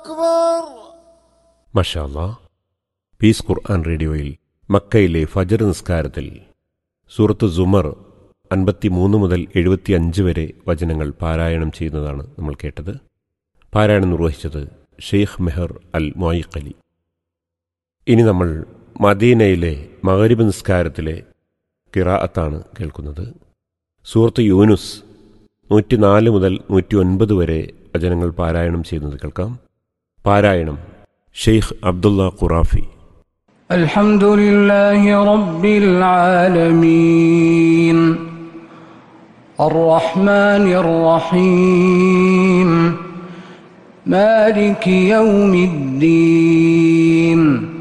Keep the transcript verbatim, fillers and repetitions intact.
أكبر. മാഷാ അല്ലാഹ്. പീസ് ഖുർആൻ റേഡിയോയിൽ മക്കയിലെ ഫജ്ർ നിസ്കാരത്തിൽ സൂറത്ത് സുമർ അൻപത്തിമൂന്ന് മുതൽ എഴുപത്തിയഞ്ച് വരെ വചനങ്ങൾ പാരായണം ചെയ്യുന്നതാണ് നമ്മൾ കേട്ടത്. പാരായണം നിർവഹിച്ചത് ഷെയ്ഖ് മെഹർ അൽ മുഅയ്ഖലി. ഇനി നമ്മൾ മദീനയിലെ മഗ്രിബ് നിസ്കാരത്തിലെ ഖിറാഅത്താണ് കേൾക്കുന്നത്. സൂറത്ത് യൂനുസ് നൂറ്റിനാല് മുതൽ നൂറ്റി ഒൻപത് വരെ വചനങ്ങൾ പാരായണം ചെയ്യുന്നത് കേൾക്കാം. പാരായണം ഷെയ്ഖ് അബ്ദുള്ള ഖുറാഫി. അൽഹംദുലില്ലാഹി റബ്ബിൽ ആലമീൻ അർറഹ്മാനിർ റഹീം മാലികി യൗമിദ്ദീൻ